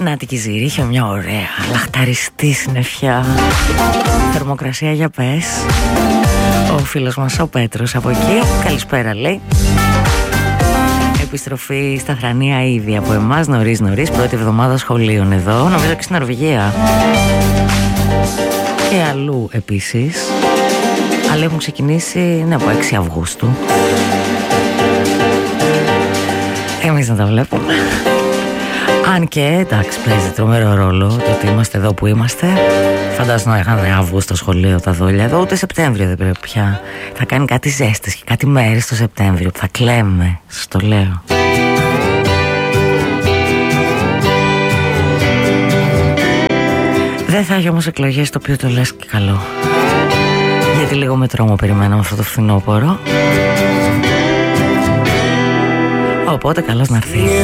Νάτικη Ζηρίχιο, μια ωραία λαχταριστή συννεφιά. Θερμοκρασία για πες. Ο φίλος μας ο Πέτρος από εκεί. Καλησπέρα λέει. Επιστροφή στα Θρανία ήδη από εμάς νωρίς, πρώτη εβδομάδα σχολείων εδώ. Νομίζω και στην Νορβηγία και αλλού επίσης. Αλλά έχουν ξεκινήσει από 6 Αυγούστου. Εμείς να τα βλέπουμε. Αν και εντάξει, παίζει τρομερό ρόλο το ότι είμαστε εδώ που είμαστε. Φαντάζομαι να είχαν Αύγουστο σχολείο τα δόλια εδώ, ούτε Σεπτέμβριο δεν πρέπει πια. Θα κάνει κάτι ζέστες και κάτι μέρες το Σεπτέμβριο που θα κλαίμε, σας το λέω. Δεν θα έχει όμως εκλογές, το οποίο το λες και καλό. Γιατί λίγο με τρόμο περιμέναμε αυτό το φθινόπωρο. Οπότε καλώς να έρθει.